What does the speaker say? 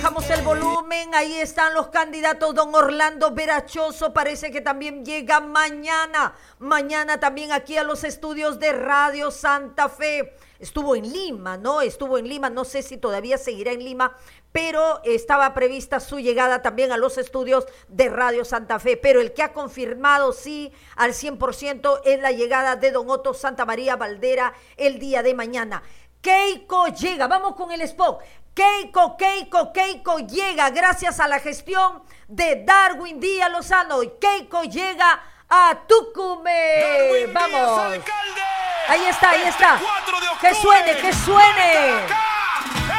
bajamos el volumen. Ahí están los candidatos. Don Orlando Verachoso parece que también llega mañana. Mañana también aquí a los estudios de Radio Santa Fe. Estuvo en Lima, ¿no? Estuvo en Lima, no sé si todavía seguirá en Lima, pero estaba prevista su llegada también a los estudios de Radio Santa Fe. Pero el que ha confirmado, sí, al 100% es la llegada de don Otto Santamaría Valdera el día de mañana. Keiko llega, vamos con el spot. Keiko llega gracias a la gestión de Darwin Díaz Lozano. Y Keiko llega a Tucumán. Vamos. Ahí está. Que suene.